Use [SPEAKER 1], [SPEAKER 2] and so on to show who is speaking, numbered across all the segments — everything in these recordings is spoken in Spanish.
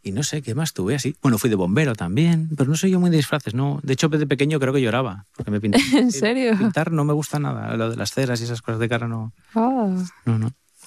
[SPEAKER 1] Y no sé, ¿qué más tuve así? Bueno, fui de bombero también, pero no soy yo muy de disfraces, ¿no? De hecho, desde pequeño creo que lloraba, porque me pinté.
[SPEAKER 2] ¿En serio?
[SPEAKER 1] Pintar no me gusta nada, lo de las ceras y esas cosas de cara no.
[SPEAKER 2] Ah,
[SPEAKER 1] No.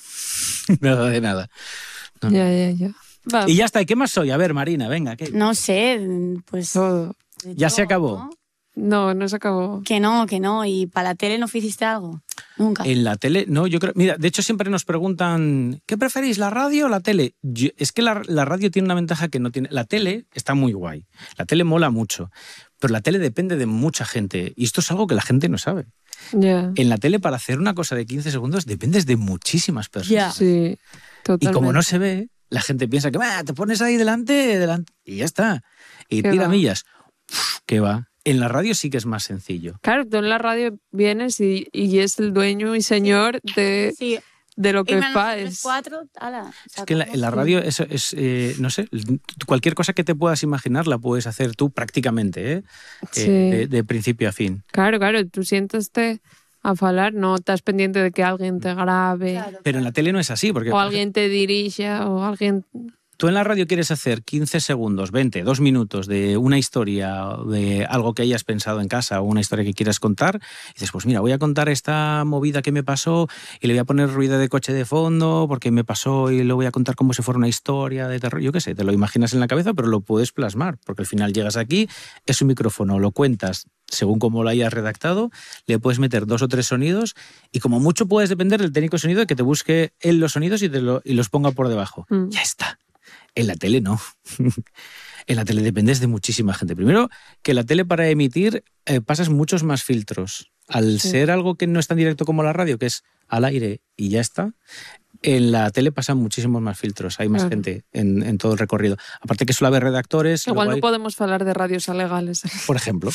[SPEAKER 1] Nada de nada. No.
[SPEAKER 2] ya. Va,
[SPEAKER 1] Y ya está, ¿y qué más soy? A ver, Marina, venga, ¿qué?
[SPEAKER 3] No sé, pues...
[SPEAKER 2] todo.
[SPEAKER 1] Ya se
[SPEAKER 3] todo,
[SPEAKER 1] acabó.
[SPEAKER 3] ¿no?
[SPEAKER 2] No se acabó.
[SPEAKER 3] Que no. ¿Y para la tele no hiciste algo? Nunca.
[SPEAKER 1] En la tele, no, yo creo... Mira, de hecho siempre nos preguntan, ¿qué preferís, la radio o la tele? Es que la radio tiene una ventaja que no tiene... La tele está muy guay, la tele mola mucho, pero la tele depende de mucha gente y esto es algo que la gente no sabe.
[SPEAKER 2] Ya.
[SPEAKER 1] En la tele, para hacer una cosa de 15 segundos, dependes de muchísimas personas.
[SPEAKER 3] Ya.
[SPEAKER 2] Sí, totalmente.
[SPEAKER 1] Y como no se ve, la gente piensa que te pones ahí delante y ya está. Y
[SPEAKER 2] ¿Qué
[SPEAKER 1] tira
[SPEAKER 2] va?
[SPEAKER 1] millas. ¿Qué va? En la radio sí que es más sencillo.
[SPEAKER 2] Claro, tú en la radio vienes y es el dueño y señor
[SPEAKER 3] Sí.
[SPEAKER 2] de lo que
[SPEAKER 3] Irme a
[SPEAKER 2] fa.
[SPEAKER 3] 4, ala.
[SPEAKER 1] Es que en la radio eso es, no sé, cualquier cosa que te puedas imaginar la puedes hacer tú prácticamente, ¿eh?
[SPEAKER 2] Sí.
[SPEAKER 1] De principio a fin.
[SPEAKER 2] Claro, tú siéntate a falar, no estás pendiente de que alguien te grabe
[SPEAKER 3] Claro.
[SPEAKER 1] Pero en la tele no es así, porque
[SPEAKER 2] o alguien te dirija o alguien...
[SPEAKER 1] tú en la radio quieres hacer 15 segundos, 20, 2 minutos de una historia, de algo que hayas pensado en casa o una historia que quieras contar, y dices, pues mira, voy a contar esta movida que me pasó y le voy a poner ruido de coche de fondo porque me pasó y lo voy a contar como si fuera una historia de terror. Yo qué sé, te lo imaginas en la cabeza, pero lo puedes plasmar, porque al final llegas aquí, es un micrófono, lo cuentas según como lo hayas redactado, le puedes meter 2 o 3 sonidos y como mucho puedes depender del técnico de sonido de que te busque él los sonidos y los ponga por debajo. Ya está. En la tele no. En la tele dependes de muchísima gente. Primero, que la tele para emitir pasas muchos más filtros. Al ser algo que no es tan directo como la radio, que es al aire y ya está, en la tele pasan muchísimos más filtros. Hay más gente en todo el recorrido. Aparte que suele haber redactores.
[SPEAKER 2] Igual no podemos hablar de radios alegales.
[SPEAKER 1] Por ejemplo.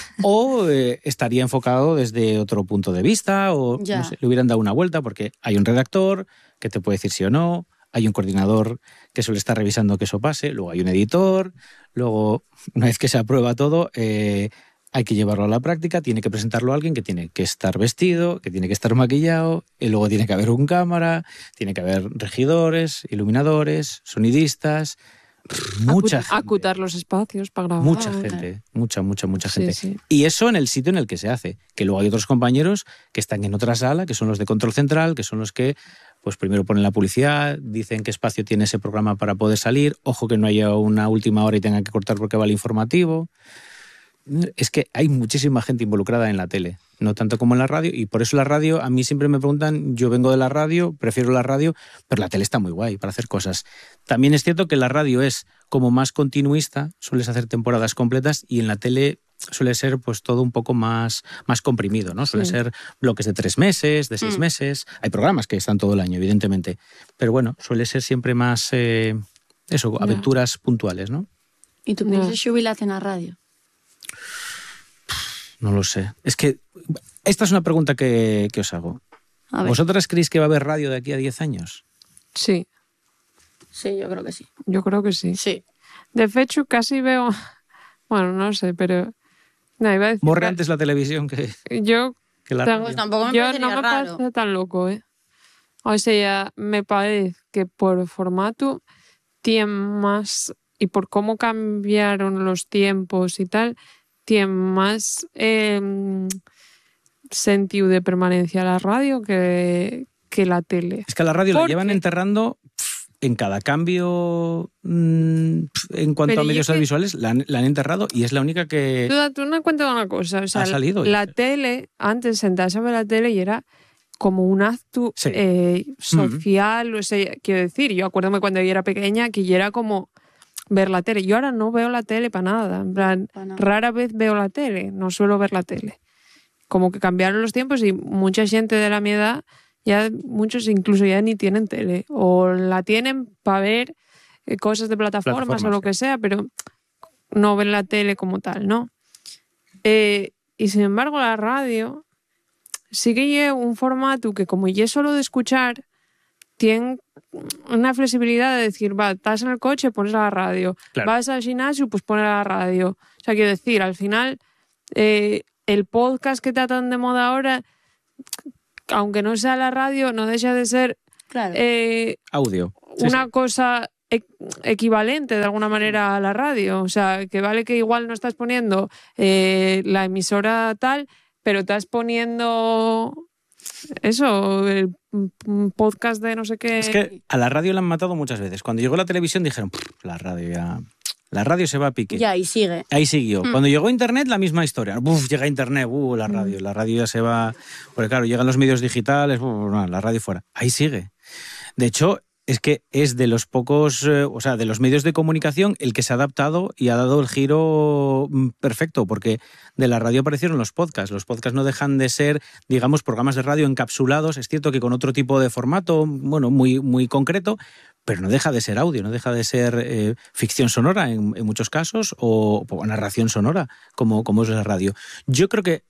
[SPEAKER 1] O estaría enfocado desde otro punto de vista o no sé, le hubieran dado una vuelta porque hay un redactor que te puede decir sí o no. Hay un coordinador que suele estar revisando que eso pase, luego hay un editor, luego, una vez que se aprueba todo, hay que llevarlo a la práctica, tiene que presentarlo a alguien que tiene que estar vestido, que tiene que estar maquillado, y luego tiene que haber un cámara, tiene que haber regidores, iluminadores, sonidistas, mucha gente.
[SPEAKER 2] Acutar los espacios para grabar.
[SPEAKER 1] Mucha gente, mucha gente.
[SPEAKER 2] Sí.
[SPEAKER 1] Y eso en el sitio en el que se hace, que luego hay otros compañeros que están en otra sala, que son los de control central, que son los que pues primero ponen la publicidad, dicen qué espacio tiene ese programa para poder salir, ojo que no haya una última hora y tengan que cortar porque va el informativo. Es que hay muchísima gente involucrada en la tele, no tanto como en la radio, y por eso la radio, a mí siempre me preguntan, yo vengo de la radio, prefiero la radio, pero la tele está muy guay para hacer cosas. También es cierto que la radio es como más continuista, sueles hacer temporadas completas, y en la tele suele ser pues todo un poco más comprimido, ¿no? Suele ser bloques de 3 meses, de 6 meses. Hay programas que están todo el año, evidentemente. Pero bueno, suele ser siempre más aventuras puntuales, ¿no?
[SPEAKER 3] ¿Y tú piensas jubilarte en la radio?
[SPEAKER 1] No lo sé. Es que esta es una pregunta que os hago. ¿Vosotras creéis que va a haber radio de aquí a 10 años?
[SPEAKER 2] Sí.
[SPEAKER 3] Sí, yo creo que sí.
[SPEAKER 2] Yo creo que sí.
[SPEAKER 3] Sí.
[SPEAKER 2] De hecho, casi veo... Bueno, no sé, pero... No, iba a decir
[SPEAKER 1] Morre antes la televisión que la radio.
[SPEAKER 3] Pues tampoco me
[SPEAKER 2] yo
[SPEAKER 3] parecería
[SPEAKER 2] no me
[SPEAKER 3] raro.
[SPEAKER 2] parece tan loco, ¿eh? O sea, me parece que por formato tiene más... Y por cómo cambiaron los tiempos y tal, tiene más sentido de permanencia la radio que la tele.
[SPEAKER 1] Es que a la radio la llevan enterrando en cada cambio en cuanto a medios audiovisuales, la han enterrado y es la única que...
[SPEAKER 2] Tú no cuentas una cosa, o sea,
[SPEAKER 1] ha salido.
[SPEAKER 2] La tele, antes sentarse a ver la tele y era como un acto social, o sea, quiero decir, yo acuérdame cuando yo era pequeña que yo era como ver la tele. Yo ahora no veo la tele para nada, en plan, rara vez veo la tele, no suelo ver la tele. Como que cambiaron los tiempos y mucha gente de la mi edad, ya muchos incluso ya ni tienen tele, o la tienen para ver cosas de plataformas o lo que sea, pero no ven la tele como tal, ¿no? Y sin embargo la radio sí que lleva un formato que como ya es solo de escuchar, tiene una flexibilidad de decir, va, estás en el coche, pones la radio, vas al gimnasio, pues pones la radio. O sea, quiero decir, al final el podcast que está tan de moda ahora, aunque no sea la radio, no deja de ser
[SPEAKER 1] audio.
[SPEAKER 2] Una cosa equivalente de alguna manera a la radio. O sea, que vale que igual no estás poniendo la emisora tal, pero estás poniendo eso, el podcast de no sé qué.
[SPEAKER 1] Es que a la radio la han matado muchas veces. Cuando llegó la televisión dijeron, la radio ya... La radio se va a pique.
[SPEAKER 3] Ya, y sigue.
[SPEAKER 1] Ahí siguió. Cuando llegó Internet, la misma historia. Llega Internet, la radio. La radio ya se va... Porque claro, llegan los medios digitales, la radio fuera. Ahí sigue. De hecho, es que es de los pocos... de los medios de comunicación el que se ha adaptado y ha dado el giro perfecto, porque de la radio aparecieron los podcasts. Los podcasts no dejan de ser, digamos, programas de radio encapsulados. Es cierto que con otro tipo de formato, muy, muy concreto, pero no deja de ser audio, no deja de ser ficción sonora en muchos casos o narración sonora, como es la radio. Yo creo que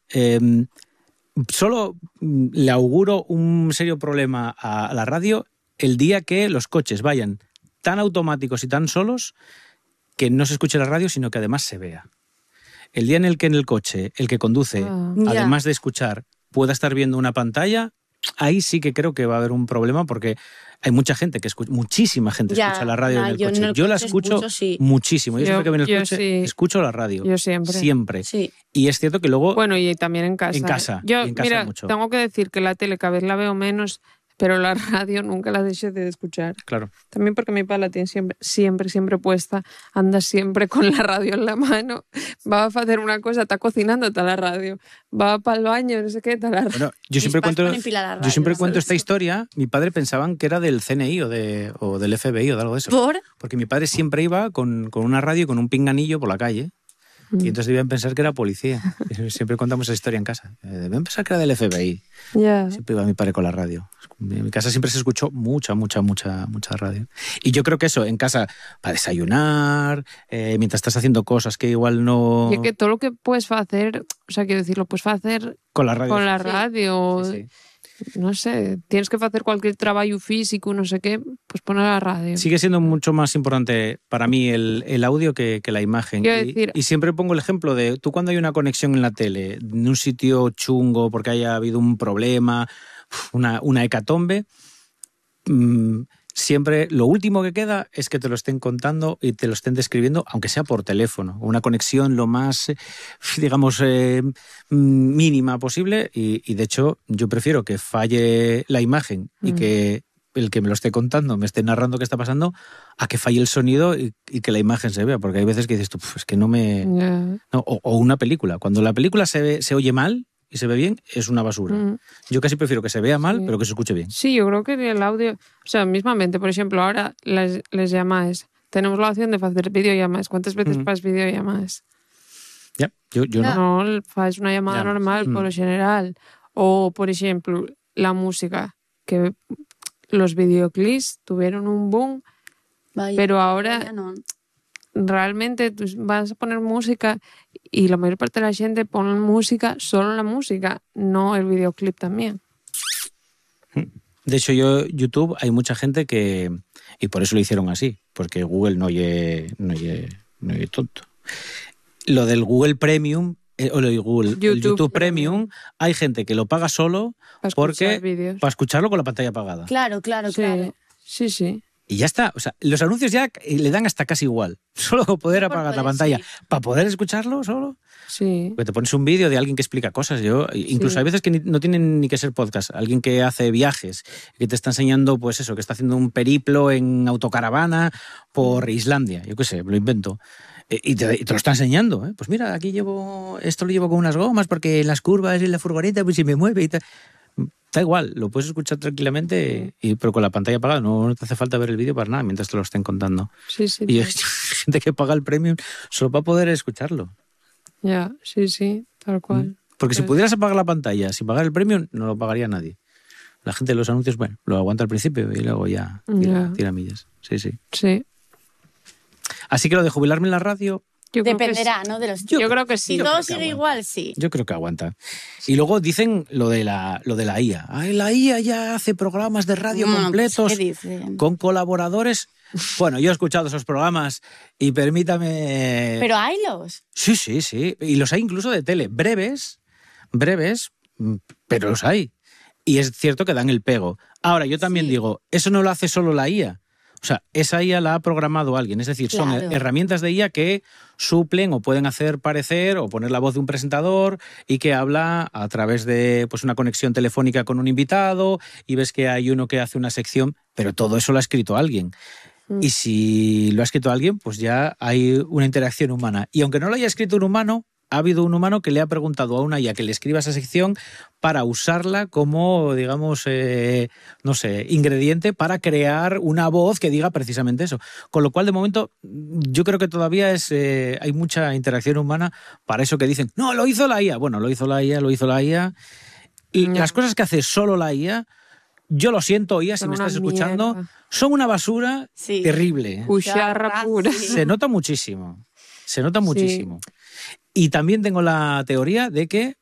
[SPEAKER 1] solo le auguro un serio problema a la radio el día que los coches vayan tan automáticos y tan solos que no se escuche la radio, sino que además se vea. El día en el que en el coche el que conduce, además de escuchar, pueda estar viendo una pantalla, ahí sí que creo que va a haber un problema, porque hay mucha gente que escucha, muchísima gente escucha la radio en el coche. Yo la escucho muchísimo. Yo siempre que voy en el coche escucho la radio.
[SPEAKER 2] Yo siempre.
[SPEAKER 1] Siempre.
[SPEAKER 3] Sí.
[SPEAKER 1] Y es cierto que luego...
[SPEAKER 2] Bueno, y también en casa.
[SPEAKER 1] En casa.
[SPEAKER 2] Mira,
[SPEAKER 1] mucho.
[SPEAKER 2] Tengo que decir que la tele cada vez la veo menos, pero la radio nunca la dejé de escuchar.
[SPEAKER 1] Claro.
[SPEAKER 2] También porque mi padre la tiene siempre puesta, anda siempre con la radio en la mano, va a hacer una cosa, está cocinando, está la radio, va para el baño, no sé qué, está la radio.
[SPEAKER 1] Bueno, yo siempre cuento esta historia. Mi padre pensaban que era del CNI o del FBI o de algo de eso.
[SPEAKER 3] ¿Por?
[SPEAKER 1] Porque mi padre siempre iba con una radio y con un pinganillo por la calle. Y entonces debían pensar que era policía. Siempre contamos esa historia en casa. Debían pensar que era del FBI.
[SPEAKER 2] Yeah.
[SPEAKER 1] Siempre iba mi padre con la radio. En mi casa siempre se escuchó mucha radio. Y yo creo que eso, en casa, para desayunar, mientras estás haciendo cosas que igual no...
[SPEAKER 2] Y que todo lo que puedes hacer, o sea, quiero decir, lo puedes hacer
[SPEAKER 1] con la radio.
[SPEAKER 2] Con la radio.
[SPEAKER 1] Sí.
[SPEAKER 2] No sé, tienes que hacer cualquier trabajo físico, no sé qué, pues poner la radio.
[SPEAKER 1] Sigue siendo mucho más importante para mí el audio que la imagen. Y siempre pongo el ejemplo de, tú cuando hay una conexión en la tele, en un sitio chungo, porque haya habido un problema, una hecatombe, siempre lo último que queda es que te lo estén contando y te lo estén describiendo, aunque sea por teléfono, una conexión lo más, digamos, mínima posible. Y de hecho, yo prefiero que falle la imagen y que el que me lo esté contando me esté narrando qué está pasando, a que falle el sonido y que la imagen se vea. Porque hay veces que dices tú, es que no me...
[SPEAKER 2] Yeah.
[SPEAKER 1] No, o una película. Cuando la película se oye mal y se ve bien, es una basura. Yo casi prefiero que se vea mal, pero que se escuche bien.
[SPEAKER 2] Sí, yo creo que el audio... O sea, mismamente, por ejemplo, ahora les llamáis. Tenemos la opción de hacer videollamadas. ¿Cuántas veces fas videollamadas?
[SPEAKER 1] Ya, yo no.
[SPEAKER 2] No, fas una llamada normal, por lo general. O, por ejemplo, la música, que los videoclips tuvieron un boom, pero ahora... Realmente tú vas a poner música y la mayor parte de la gente pone música, solo la música, no el videoclip también.
[SPEAKER 1] De hecho, YouTube hay mucha gente que... Y por eso lo hicieron así, porque Google no oye tonto. Lo del Google Premium, o lo de Google, el YouTube Premium, hay gente que lo paga solo para escucharlo con la pantalla apagada.
[SPEAKER 3] Claro.
[SPEAKER 2] Sí.
[SPEAKER 1] Y ya está. O sea, los anuncios ya le dan hasta casi igual. Solo poder apagar la pantalla. ¿Para poder escucharlo solo?
[SPEAKER 2] Sí.
[SPEAKER 1] Porque te pones un vídeo de alguien que explica cosas. Incluso hay veces que no tienen ni que ser podcast. Alguien que hace viajes, que te está enseñando, pues eso, que está haciendo un periplo en autocaravana por Islandia. Yo qué sé, lo invento. Y te lo está enseñando. Pues mira, aquí esto lo llevo con unas gomas porque en las curvas y en la furgoneta pues se me mueve y tal. Da igual, lo puedes escuchar tranquilamente, pero con la pantalla apagada. No te hace falta ver el vídeo para nada mientras te lo estén contando.
[SPEAKER 2] Sí.
[SPEAKER 1] Y hay gente que paga el premium solo para poder escucharlo.
[SPEAKER 2] Ya, sí, tal cual.
[SPEAKER 1] Porque si pudieras apagar la pantalla sin pagar el premium, no lo pagaría nadie. La gente de los anuncios, bueno, lo aguanta al principio y luego ya tira millas. Sí. Así que lo de jubilarme en la radio...
[SPEAKER 3] Dependerá, ¿no? De los...
[SPEAKER 2] Yo creo que sí.
[SPEAKER 3] Si todo sigue igual, sí.
[SPEAKER 1] Yo creo que aguanta. Y luego dicen lo de la IA. La IA ya hace programas de radio completos con colaboradores. Bueno, yo he escuchado esos programas y permítame...
[SPEAKER 3] ¿Pero haylos?
[SPEAKER 1] Sí. Y los hay incluso de tele. Breves, pero los hay. Y es cierto que dan el pego. Ahora, yo también digo, eso no lo hace solo la IA. O O sea, esa IA la ha programado alguien. Es decir, son herramientas de IA que suplen o pueden hacer parecer o poner la voz de un presentador y que habla a través de pues, una conexión telefónica con un invitado y ves que hay uno que hace una sección, pero todo eso lo ha escrito alguien. Y si lo ha escrito alguien, pues ya hay una interacción humana. Y aunque no lo haya escrito un humano, ha habido un humano que le ha preguntado a una IA que le escriba esa sección para usarla como, digamos, no sé, ingrediente para crear una voz que diga precisamente eso. Con lo cual, de momento, yo creo que todavía hay mucha interacción humana para eso que dicen, no, lo hizo la IA. Bueno, lo hizo la IA. Y las cosas que hace solo la IA, yo lo siento, IA, si me estás escuchando, son una basura terrible.
[SPEAKER 2] Cucharra pura.
[SPEAKER 1] Se nota muchísimo. Muchísimo. Y también tengo la teoría de que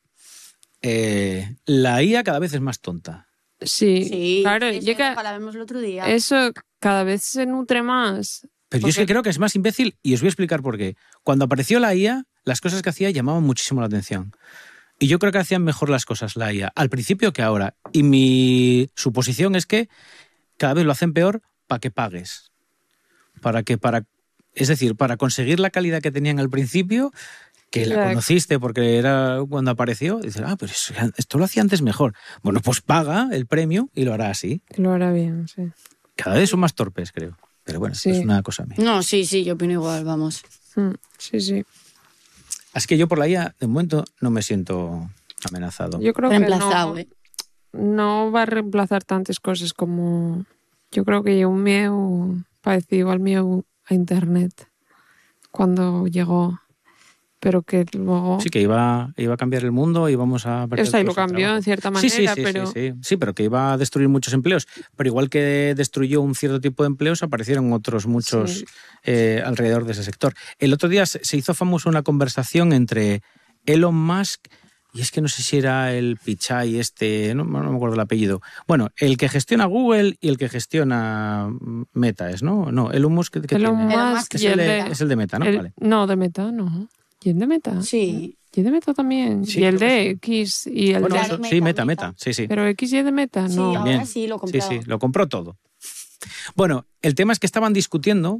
[SPEAKER 1] la IA cada vez es más tonta.
[SPEAKER 2] Sí, claro.
[SPEAKER 3] La vemos el otro día.
[SPEAKER 2] Eso cada vez se nutre más.
[SPEAKER 1] Pero yo es que creo que es más imbécil y os voy a explicar por qué. Cuando apareció la IA, las cosas que hacía llamaban muchísimo la atención. Y yo creo que hacían mejor las cosas la IA al principio que ahora. Y mi suposición es que cada vez lo hacen peor para que pagues. Es decir, para conseguir la calidad que tenían al principio, que la conociste porque era cuando apareció, dices, pero esto lo hacía antes mejor. Bueno, pues paga el premio y lo hará así.
[SPEAKER 2] Lo hará bien, sí.
[SPEAKER 1] Cada vez son más torpes, creo. Pero bueno, es una cosa mía.
[SPEAKER 3] No, sí, yo opino igual, vamos.
[SPEAKER 2] Sí.
[SPEAKER 1] Así que yo por la IA, de momento, no me siento amenazado.
[SPEAKER 2] Yo creo
[SPEAKER 3] reemplazado,
[SPEAKER 2] que no va a reemplazar tantas cosas como... Yo creo que hay un miedo parecido al miedo a Internet cuando llegó, pero que luego...
[SPEAKER 1] Sí, que iba a cambiar el mundo y vamos a...
[SPEAKER 2] O sea, y lo cambió en cierta manera, pero...
[SPEAKER 1] Sí, pero que iba a destruir muchos empleos. Pero igual que destruyó un cierto tipo de empleos, aparecieron otros muchos alrededor de ese sector. El otro día se hizo famosa una conversación entre Elon Musk... Y es que no sé si era el Pichai no me acuerdo el apellido. Bueno, el que gestiona Google y el que gestiona Meta, ¿no? No, Elon Musk,
[SPEAKER 2] Elon Musk
[SPEAKER 1] es el de Meta, ¿no? Vale.
[SPEAKER 2] No, de Meta, no. ¿Y el de Meta?
[SPEAKER 3] Sí.
[SPEAKER 2] Y el de Meta también. Sí, y el de X y el
[SPEAKER 1] bueno,
[SPEAKER 2] de...
[SPEAKER 1] Eso, sí, Meta. Sí.
[SPEAKER 2] Pero X y el de Meta,
[SPEAKER 3] sí,
[SPEAKER 2] no.
[SPEAKER 3] Ahora sí lo compró.
[SPEAKER 1] Sí, lo compró todo. Bueno, el tema es que estaban discutiendo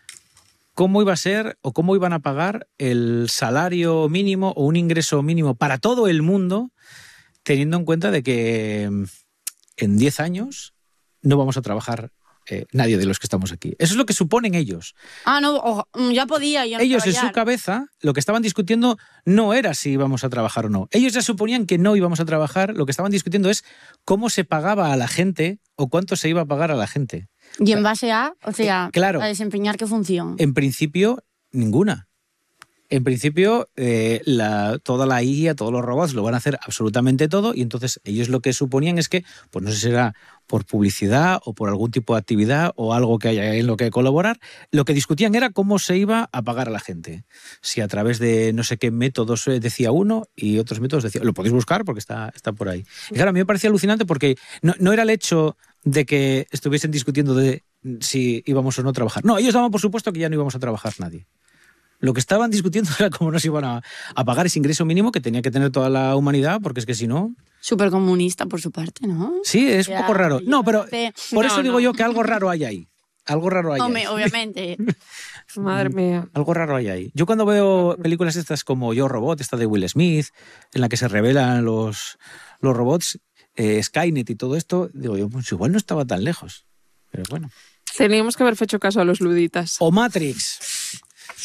[SPEAKER 1] cómo iba a ser o cómo iban a pagar el salario mínimo o un ingreso mínimo para todo el mundo, teniendo en cuenta de que en 10 años no vamos a trabajar nadie de los que estamos aquí. Eso es lo que suponen ellos.
[SPEAKER 3] Ya podía.
[SPEAKER 1] Ellos en su cabeza lo que estaban discutiendo no era si íbamos a trabajar o no. Ellos ya suponían que no íbamos a trabajar. Lo que estaban discutiendo es cómo se pagaba a la gente o cuánto se iba a pagar a la gente.
[SPEAKER 3] Y en base a,
[SPEAKER 1] claro,
[SPEAKER 3] a desempeñar qué función.
[SPEAKER 1] En principio, ninguna. En principio, toda la IA, todos los robots lo van a hacer absolutamente todo y entonces ellos lo que suponían es que, pues no sé si será por publicidad o por algún tipo de actividad o algo que haya en lo que colaborar, lo que discutían era cómo se iba a pagar a la gente. Si a través de no sé qué métodos decía uno y otros métodos decía... Lo podéis buscar porque está por ahí. Y claro, a mí me parecía alucinante porque no era el hecho de que estuviesen discutiendo de si íbamos o no a trabajar. No, ellos daban por supuesto que ya no íbamos a trabajar nadie. Lo que estaban discutiendo era cómo nos iban a pagar ese ingreso mínimo que tenía que tener toda la humanidad, porque es que si no...
[SPEAKER 3] Súper comunista por su parte, ¿no?
[SPEAKER 1] Sí, es un poco raro. No, pero por eso digo yo que algo raro hay ahí. Algo raro hay ahí.
[SPEAKER 3] Obviamente.
[SPEAKER 2] Madre mía.
[SPEAKER 1] Algo raro hay ahí. Yo cuando veo películas estas como Yo, Robot, esta de Will Smith, en la que se revelan los robots, Skynet y todo esto, digo yo, pues igual no estaba tan lejos. Pero bueno.
[SPEAKER 2] Teníamos que haber hecho caso a los luditas.
[SPEAKER 1] O Matrix,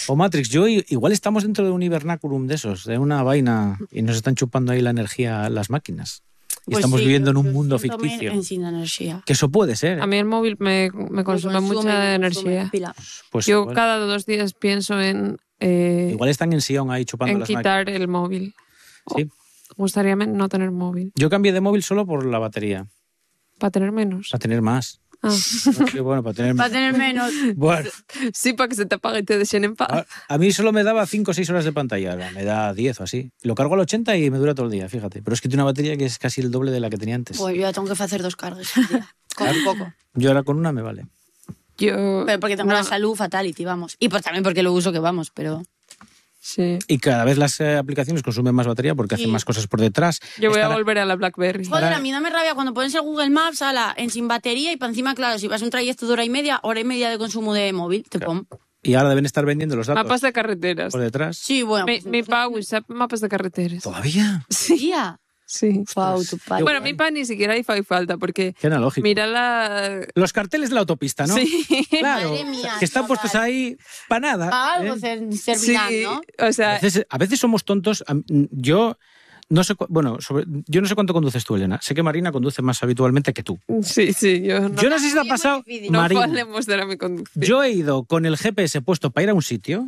[SPEAKER 1] yo igual estamos dentro de un hibernáculum de esos, de una vaina, y nos están chupando ahí la energía las máquinas. Y pues estamos viviendo en un mundo ficticio.
[SPEAKER 3] Sin energía.
[SPEAKER 1] Que eso puede ser.
[SPEAKER 2] A mí el móvil me consume mucha energía. Pues yo igual. Cada 2 días pienso en...
[SPEAKER 1] igual están en Sion ahí chupando las máquinas.
[SPEAKER 2] En quitar el móvil. Sí. Me gustaría no tener móvil.
[SPEAKER 1] Yo cambié de móvil solo por la batería.
[SPEAKER 2] ¿Para tener menos?
[SPEAKER 1] Para tener más. Sí, bueno, para tener
[SPEAKER 3] menos.
[SPEAKER 1] Bueno.
[SPEAKER 2] Sí, para que se te apague y te dejen en paz.
[SPEAKER 1] A mí solo me daba 5 o 6 horas de pantalla, ahora me da 10 o así. Lo cargo al 80 y me dura todo el día, fíjate. Pero es que tiene una batería que es casi el doble de la que tenía antes.
[SPEAKER 3] Pues yo ya tengo que hacer 2 cargas al día, con un poco.
[SPEAKER 1] Yo ahora con una me vale.
[SPEAKER 3] Pero porque tengo la salud fatality, vamos. Y pues también porque lo uso que vamos, pero...
[SPEAKER 2] Sí.
[SPEAKER 1] Y cada vez las aplicaciones consumen más batería porque hacen más cosas por detrás.
[SPEAKER 2] Yo voy a volver a la BlackBerry.
[SPEAKER 3] Joder, a mí no me rabia cuando pones el Google Maps en sin batería y para encima, claro, si vas un trayecto de hora y media de consumo de móvil, te pon.
[SPEAKER 1] Y ahora deben estar vendiendo los datos.
[SPEAKER 2] Mapas de carreteras.
[SPEAKER 1] Por detrás.
[SPEAKER 3] Sí, bueno.
[SPEAKER 2] Mi pa usa mapas de carreteras.
[SPEAKER 1] ¿Todavía?
[SPEAKER 3] Sí.
[SPEAKER 2] Sí.
[SPEAKER 3] Wow, tu padre.
[SPEAKER 2] Bueno, mi pa ni siquiera hay falta porque...
[SPEAKER 1] Qué analógico.
[SPEAKER 2] Mira
[SPEAKER 1] los carteles de la autopista, ¿no?
[SPEAKER 2] Sí.
[SPEAKER 1] Claro.
[SPEAKER 3] Madre mía,
[SPEAKER 1] que están puestos ahí para nada.
[SPEAKER 3] Para algo servirán,
[SPEAKER 2] Sí,
[SPEAKER 3] ¿no?
[SPEAKER 2] o sea...
[SPEAKER 1] A veces somos tontos. Yo no sé, yo no sé cuánto conduces tú, Elena. Sé que Marina conduce más habitualmente que tú.
[SPEAKER 2] Sí,
[SPEAKER 1] Yo no sé si te ha pasado,
[SPEAKER 2] No
[SPEAKER 1] Marina.
[SPEAKER 2] vale mostrar mi conducción.
[SPEAKER 1] Yo he ido con el GPS puesto para ir a un sitio,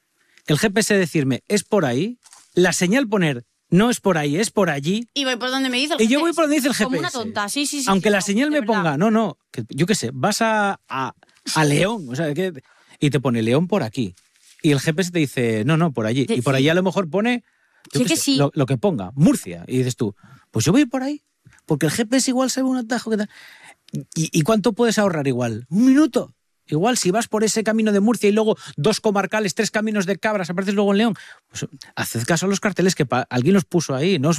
[SPEAKER 1] el GPS decirme es por ahí, la señal poner no es por ahí, es por allí.
[SPEAKER 3] Y voy por donde me dice el
[SPEAKER 1] Y
[SPEAKER 3] GPS.
[SPEAKER 1] yo voy por donde dice el GPS.
[SPEAKER 3] Como una tonta, sí.
[SPEAKER 1] Aunque la
[SPEAKER 3] no,
[SPEAKER 1] señal
[SPEAKER 3] de
[SPEAKER 1] me
[SPEAKER 3] verdad.
[SPEAKER 1] ponga, yo qué sé, vas a León, o sea, y te pone León por aquí. Y el GPS te dice, no, por allí. Y por allí a lo mejor pone
[SPEAKER 3] Sí.
[SPEAKER 1] lo que ponga, Murcia. Y dices tú, pues yo voy por ahí, porque el GPS igual sabe un atajo que tal. ¿Y cuánto puedes ahorrar igual? ¿1 minuto? Igual si vas por ese camino de Murcia y luego 2 comarcales, 3 caminos de Cabras, apareces luego en León, pues haced caso a los carteles que alguien los puso ahí, no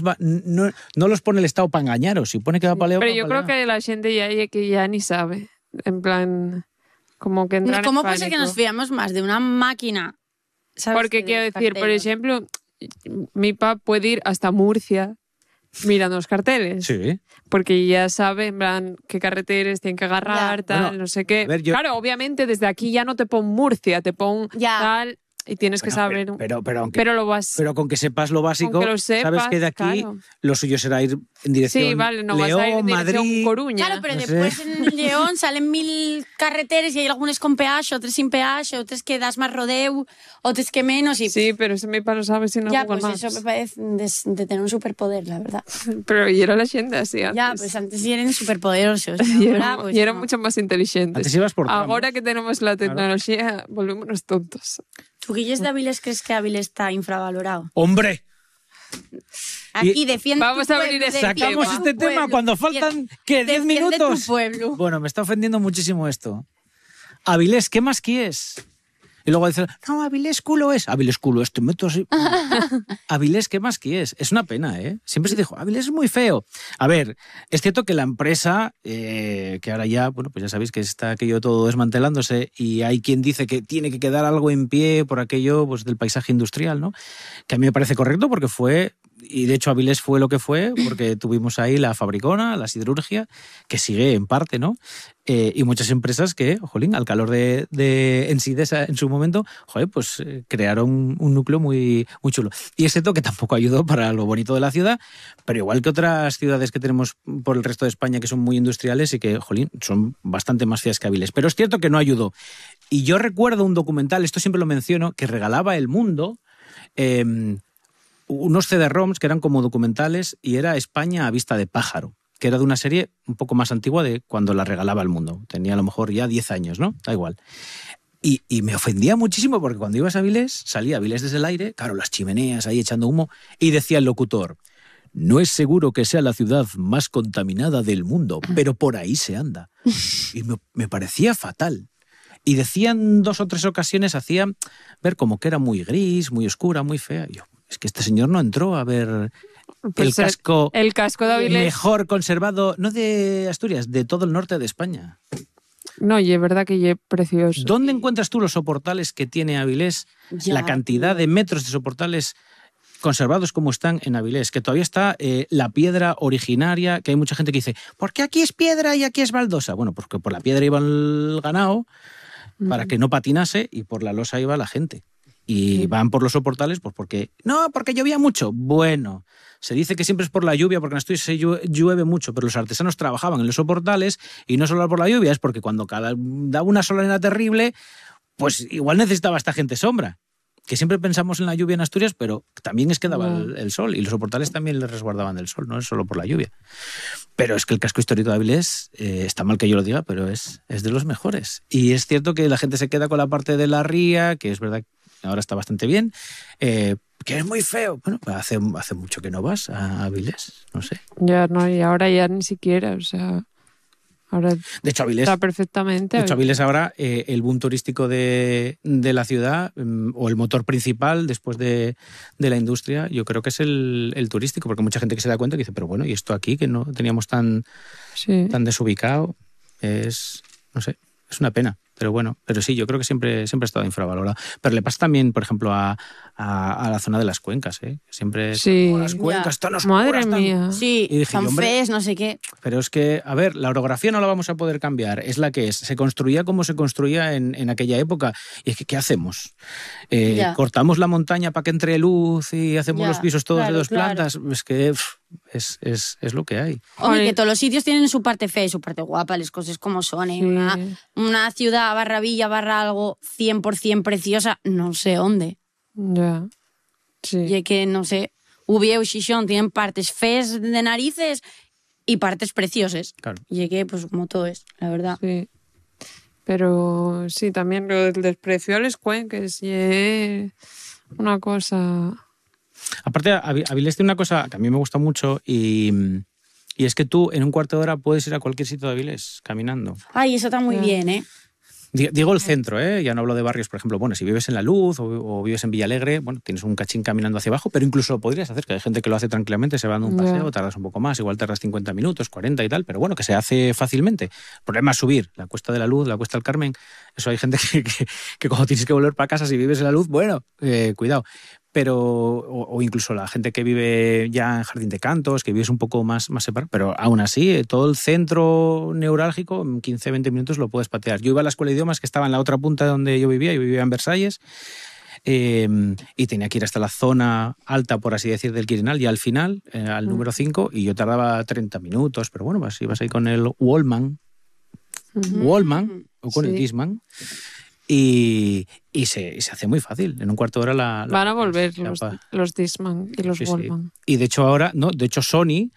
[SPEAKER 1] los pone el Estado para engañaros, si pone que va para León.
[SPEAKER 2] Pero yo creo que la gente ya ni sabe, en plan, como que entran
[SPEAKER 3] ¿Cómo
[SPEAKER 2] en
[SPEAKER 3] puede ser que
[SPEAKER 2] pánico?
[SPEAKER 3] nos fiamos más de una máquina? ¿Sabes?
[SPEAKER 2] Porque
[SPEAKER 3] Que
[SPEAKER 2] quiero
[SPEAKER 3] de
[SPEAKER 2] decir, por
[SPEAKER 3] carteles.
[SPEAKER 2] ejemplo, mi papá puede ir hasta Murcia mirando los carteles.
[SPEAKER 1] Sí.
[SPEAKER 2] Porque ya sabe, en plan, qué carreteras tienen que agarrar,
[SPEAKER 3] Ya.
[SPEAKER 2] tal,
[SPEAKER 1] Bueno,
[SPEAKER 2] no sé qué.
[SPEAKER 1] a ver,
[SPEAKER 2] Claro, obviamente desde aquí ya no te pon Murcia, te pon
[SPEAKER 3] Ya.
[SPEAKER 2] tal, y tienes que saber...
[SPEAKER 1] Pero
[SPEAKER 2] lo vas...
[SPEAKER 1] Pero con que sepas lo básico,
[SPEAKER 2] Con que lo sepas,
[SPEAKER 1] sabes que de aquí
[SPEAKER 2] claro.
[SPEAKER 1] lo suyo será ir en dirección
[SPEAKER 2] Sí, vale, no
[SPEAKER 1] León,
[SPEAKER 2] vas a ir en dirección
[SPEAKER 1] Madrid.
[SPEAKER 2] Coruña.
[SPEAKER 3] Claro, pero
[SPEAKER 1] No sé.
[SPEAKER 3] después en León salen 1000 carreteres y hay algunas con peaje, otras sin peaje, otras que das más rodeo, otras que menos. Y
[SPEAKER 2] Sí, pero eso mi papá lo sabe si no
[SPEAKER 3] ya,
[SPEAKER 2] Google
[SPEAKER 3] pues
[SPEAKER 2] Maps.
[SPEAKER 3] eso me parece de tener un superpoder, la verdad.
[SPEAKER 2] Pero y era la gente así antes.
[SPEAKER 3] Ya, pues antes sí eran superpoderosos.
[SPEAKER 2] Y
[SPEAKER 3] Ahora,
[SPEAKER 2] eran,
[SPEAKER 3] pues
[SPEAKER 2] y eran
[SPEAKER 3] no.
[SPEAKER 2] mucho más inteligentes.
[SPEAKER 1] Antes ibas por tramos.
[SPEAKER 2] Ahora que tenemos la tecnología, volvémonos tontos.
[SPEAKER 3] ¿Tú, Guilles de Avilés, crees que Avilés está infravalorado?
[SPEAKER 1] ¡Hombre!
[SPEAKER 3] Aquí defiende
[SPEAKER 2] Vamos
[SPEAKER 3] tu
[SPEAKER 2] a abrir
[SPEAKER 3] pueblo,
[SPEAKER 2] ese
[SPEAKER 3] defiende
[SPEAKER 1] Sacamos
[SPEAKER 3] tu
[SPEAKER 1] este tema
[SPEAKER 3] pueblo.
[SPEAKER 1] cuando faltan, ¿qué? ¿10
[SPEAKER 3] Defiende
[SPEAKER 1] minutos?
[SPEAKER 3] tu pueblo.
[SPEAKER 1] Bueno, me está ofendiendo muchísimo esto. Avilés, ¿qué más quieres? Y luego dicen, no, Avilés culo es. Avilés culo es, te meto así. Avilés, ¿qué más quieres? Es una pena, ¿eh? Siempre se dijo, Avilés es muy feo. A ver, es cierto que la empresa, que ahora ya, bueno, pues ya sabéis que está aquello todo desmantelándose y hay quien dice que tiene que quedar algo en pie por aquello pues, del paisaje industrial, ¿no? Que a mí me parece correcto porque fue... Y de hecho Avilés fue lo que fue, porque tuvimos ahí la fabricona, la siderurgia, que sigue en parte, ¿no? Y muchas empresas que, jolín, al calor de Ensidesa en su momento, joder, pues crearon un núcleo muy, muy chulo. Y es cierto que tampoco ayudó para lo bonito de la ciudad, pero igual que otras ciudades que tenemos por el resto de España que son muy industriales y que, jolín, son bastante más feas que Avilés. Pero es cierto que no ayudó. Y yo recuerdo un documental, esto siempre lo menciono, que regalaba El Mundo... unos CD-ROMs que eran como documentales y era España a vista de pájaro, que era de una serie un poco más antigua de cuando la regalaba El Mundo. Tenía a lo mejor ya 10 años, ¿no? Da igual. Y me ofendía muchísimo porque cuando ibas a Avilés, salía Avilés desde el aire, claro, las chimeneas ahí echando humo, y decía el locutor, no es seguro que sea la ciudad más contaminada del mundo, pero por ahí se anda. Y me parecía fatal. Y decían 2 o 3 ocasiones, hacían ver como que era muy gris, muy oscura, muy fea. Y yo, es que este señor no entró a ver
[SPEAKER 2] Pues el casco de Avilés.
[SPEAKER 1] mejor conservado, no de Asturias, de todo el norte de España.
[SPEAKER 2] No, y es verdad que es precioso.
[SPEAKER 1] ¿Dónde encuentras tú los soportales que tiene Avilés?
[SPEAKER 3] Ya,
[SPEAKER 1] La cantidad de metros de soportales conservados como están en Avilés, que todavía está la piedra originaria, que hay mucha gente que dice, ¿por qué aquí es piedra y aquí es baldosa? Bueno, porque por la piedra iba el ganado para que no patinase y por la losa iba la gente. Y van por los soportales, pues porque... No, porque llovía mucho. Bueno, se dice que siempre es por la lluvia, porque en Asturias se llueve mucho, pero los artesanos trabajaban en los soportales y no solo por la lluvia, es porque cuando daba una solanera terrible, pues igual necesitaba esta gente sombra. Que siempre pensamos en la lluvia en Asturias, pero también es que daba el sol y los soportales también les resguardaban del sol, no es solo por la lluvia. Pero es que el casco histórico de Avilés, está mal que yo lo diga, pero es de los mejores. Y es cierto que la gente se queda con la parte de la ría, que es verdad que ahora está bastante bien, que es muy feo. Bueno, hace mucho que no vas a Avilés, no sé.
[SPEAKER 2] Ya no, y ahora ya ni siquiera, o sea... Ahora
[SPEAKER 1] de hecho, Avilés,
[SPEAKER 2] está perfectamente.
[SPEAKER 1] de hecho, Avilés ahora, el boom turístico de la ciudad, o el motor principal después de la industria, yo creo que es el turístico, porque mucha gente que se da cuenta que dice, pero bueno, ¿y esto aquí que no teníamos tan desubicado? No sé, es una pena. Pero bueno, pero sí, yo creo que siempre ha estado infravalorado. Pero le pasa también, por ejemplo, a la zona de las cuencas, ¿eh? Siempre las cuencas están oscuras.
[SPEAKER 2] Madre mía.
[SPEAKER 3] Sí,
[SPEAKER 1] y dije,
[SPEAKER 3] son fees, no sé qué.
[SPEAKER 1] Pero es que, a ver, la orografía no la vamos a poder cambiar, es la que es. Se construía como se construía en aquella época. Y es que, ¿qué hacemos? ¿Cortamos la montaña para que entre luz y hacemos los pisos todos de 2 plantas? Es que es lo que hay.
[SPEAKER 3] Hombre, que todos los sitios tienen su parte fea y su parte guapa, las cosas como son. ¿eh?
[SPEAKER 2] Sí.
[SPEAKER 3] Una ciudad barra villa barra algo 100% preciosa, no sé dónde.
[SPEAKER 2] Ya. Sí.
[SPEAKER 3] Y que, no sé, Ubieu y Xixón tienen partes feas de narices y partes preciosas.
[SPEAKER 1] Claro.
[SPEAKER 3] Y que, pues como todo es, la verdad.
[SPEAKER 2] Sí. Pero sí, también lo del desprecio a los cuenques y es una cosa...
[SPEAKER 1] Aparte, Avilés tiene una cosa que a mí me gusta mucho y es que tú en un cuarto de hora puedes ir a cualquier sitio de Avilés caminando.
[SPEAKER 3] Ay, eso está muy bien, ¿eh?
[SPEAKER 1] Digo el centro, ¿eh? Ya no hablo de barrios, por ejemplo. Bueno, si vives en La Luz o vives en Villalegre, bueno, tienes un cachín caminando hacia abajo, pero incluso lo podrías hacer, que hay gente que lo hace tranquilamente, se va dando un paseo, tardas un poco más, igual tardas 50 minutos, 40 y tal, pero bueno, que se hace fácilmente. El problema es subir la Cuesta de la Luz, la Cuesta del Carmen. Eso hay gente que cuando tienes que volver para casa, si vives en La Luz, bueno, cuidado. Pero, o incluso la gente que vive ya en Jardín de Cantos, que vives un poco más separado, pero aún así, todo el centro neurálgico, en 15-20 minutos lo puedes patear. Yo iba a la escuela de idiomas, que estaba en la otra punta donde yo vivía en Versalles, y tenía que ir hasta la zona alta, por así decir, del Quirinal, y al final, al número 5, y yo tardaba 30 minutos, pero bueno, pues ibas ahí con el Wallman, o con el Discman, y se hace muy fácil. En un cuarto de hora
[SPEAKER 2] van a volver los Discman y los Wallman.
[SPEAKER 1] Sí. Y de hecho ahora, Sony...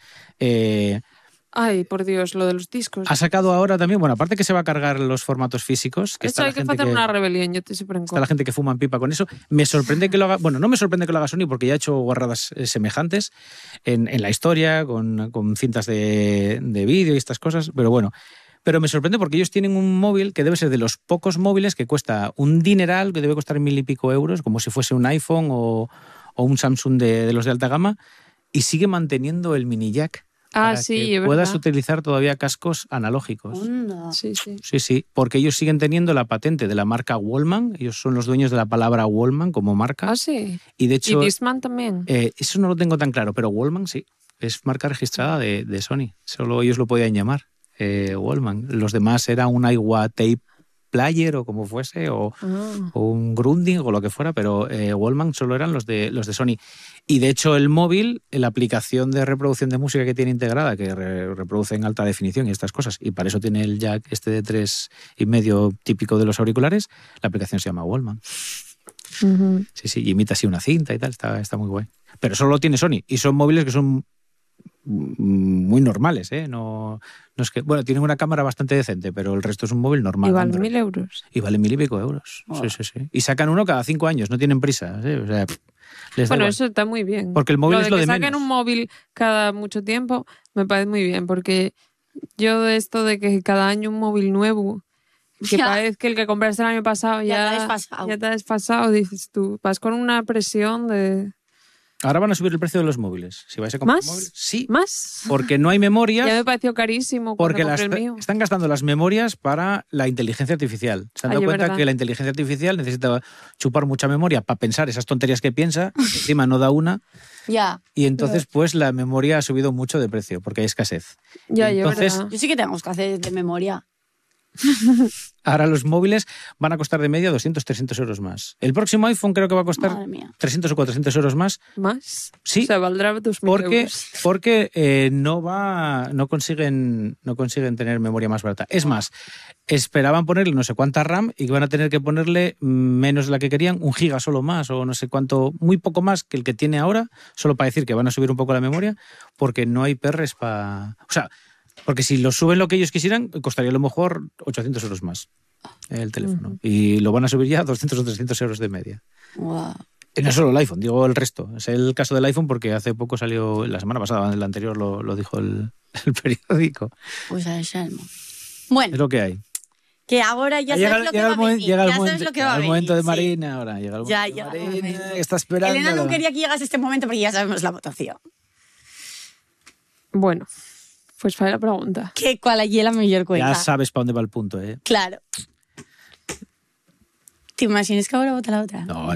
[SPEAKER 2] Ay, por Dios, lo de los discos.
[SPEAKER 1] Ha sacado ahora también, bueno, aparte que se va a cargar los formatos físicos. Que
[SPEAKER 2] eso hay que hacer una rebelión, yo te siempre
[SPEAKER 1] está la gente que fuma en pipa con eso. Me sorprende que lo haga, bueno, no me sorprende que lo haga Sony porque ya ha hecho guarradas semejantes en la historia, con cintas de vídeo y estas cosas, pero bueno. Pero me sorprende porque ellos tienen un móvil que debe ser de los pocos móviles que cuesta un dineral, que debe costar 1.000 y pico euros, como si fuese un iPhone o un Samsung de los de alta gama, y sigue manteniendo el mini jack. Para que puedas utilizar todavía cascos analógicos. Sí, porque ellos siguen teniendo la patente de la marca Wallman, ellos son los dueños de la palabra Wallman como marca.
[SPEAKER 2] Ah, sí.
[SPEAKER 1] Y de hecho,
[SPEAKER 2] ¿y Discman también?
[SPEAKER 1] Eso no lo tengo tan claro, pero Wallman sí, es marca registrada de Sony, solo ellos lo podían llamar. Wallman. Los demás era un Aiwa Tape Player o como fuese, o un Grundig o lo que fuera, pero Wallman solo eran los de Sony. Y de hecho el móvil, la aplicación de reproducción de música que tiene integrada, que reproduce en alta definición y estas cosas, y para eso tiene el jack este de 3,5 típico de los auriculares, la aplicación se llama Wallman. Sí, imita así una cinta y tal, está muy guay. Pero solo lo tiene Sony, y son móviles que son muy normales, ¿eh? No es que, bueno, tienen una cámara bastante decente, pero el resto es un móvil normal.
[SPEAKER 2] Y vale 1.000 euros.
[SPEAKER 1] Y vale 1.000 y pico euros. Oh. Sí. Y sacan uno cada 5 años, no tienen prisa, ¿sí? O sea,
[SPEAKER 2] bueno, eso está muy bien.
[SPEAKER 1] Porque el móvil es lo de menos.
[SPEAKER 2] Que saquen un móvil cada mucho tiempo me parece muy bien, porque yo de esto de que cada año un móvil nuevo, que parece que el que compraste el año pasado ya te ha desfasado, dices tú, vas con una presión de...
[SPEAKER 1] Ahora van a subir el precio de los móviles. Si vais a comprar un móvil, sí.
[SPEAKER 2] ¿Más?
[SPEAKER 1] Porque no hay memorias.
[SPEAKER 2] Ya me pareció carísimo.
[SPEAKER 1] Porque están gastando las memorias para la inteligencia artificial. Se han dado cuenta que la inteligencia artificial necesita chupar mucha memoria para pensar esas tonterías que piensa, encima no da una.
[SPEAKER 3] Ya.
[SPEAKER 1] Y entonces, pues, la memoria ha subido mucho de precio, porque hay escasez.
[SPEAKER 2] Entonces,
[SPEAKER 3] yo sí que tengo escasez de memoria.
[SPEAKER 1] Ahora los móviles van a costar de media 200-300 euros más. El próximo iPhone creo que va a costar 300 o 400 euros más.
[SPEAKER 2] ¿Más?
[SPEAKER 1] Sí.
[SPEAKER 2] O sea, valdrá 2.000 euros.
[SPEAKER 1] Porque no consiguen tener memoria más barata. Es más, esperaban ponerle no sé cuánta RAM y van a tener que ponerle menos de la que querían, 1 giga solo más o no sé cuánto, muy poco más que el que tiene ahora, solo para decir que van a subir un poco la memoria, porque no hay perres para... O sea, porque si lo suben lo que ellos quisieran, costaría a lo mejor 800 euros más el teléfono. Y lo van a subir ya a 200 o 300 euros de media.
[SPEAKER 3] Wow.
[SPEAKER 1] Y no solo el iPhone, digo el resto. Es el caso del iPhone porque hace poco salió, la semana pasada, el anterior lo dijo el periódico.
[SPEAKER 3] Pues a Salmo. Bueno,
[SPEAKER 1] Es lo que hay.
[SPEAKER 3] que ahora ya sabes lo que va a venir.
[SPEAKER 1] Llega
[SPEAKER 3] Ya sabes lo que va a
[SPEAKER 1] el
[SPEAKER 3] venir.
[SPEAKER 1] momento de
[SPEAKER 3] sí.
[SPEAKER 1] Marina ahora. Llega el momento
[SPEAKER 3] Ya,
[SPEAKER 1] de
[SPEAKER 3] llega el
[SPEAKER 1] Marina,
[SPEAKER 3] momento.
[SPEAKER 1] que está esperando.
[SPEAKER 3] Elena no quería que llegase este momento porque ya sabemos la votación.
[SPEAKER 2] Bueno, pues fue la pregunta.
[SPEAKER 3] ¿Cuál allí es la mejor cuenta?
[SPEAKER 1] Ya sabes para dónde va el punto, ¿eh?
[SPEAKER 3] Claro. ¿Te imaginas que ahora vota la otra?
[SPEAKER 1] No,